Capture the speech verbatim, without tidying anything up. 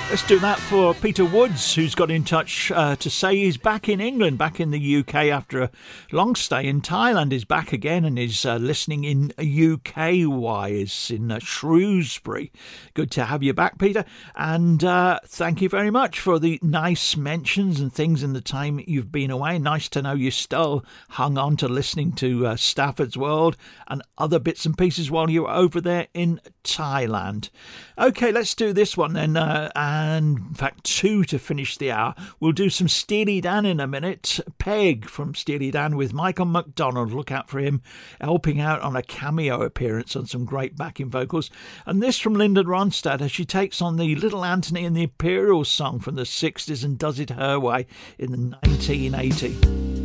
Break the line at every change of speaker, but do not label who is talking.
Let's do that for Peter Woods, who's got in touch uh, to say he's back in England, back in the U K after a long stay in Thailand. He's back again and is uh, listening in U K-wise in uh, Shrewsbury. Good to have you back, Peter. And uh, thank you very much for the nice mentions and things in the time you've been away. Nice to know you still hung on to listening to uh, Stafford's World and other bits and pieces while you were over there in Thailand. OK, let's do this one then. Uh, and in fact, two to finish the hour. We'll do some Steely Dan in a minute. Peg from Steely Dan with Michael McDonald. Look out for him helping out on a cameo appearance on some great backing vocals. And this from Linda Ronstadt as she takes on the Little Anthony and the Imperials song from the sixties and does it her way in the nineteen eighty.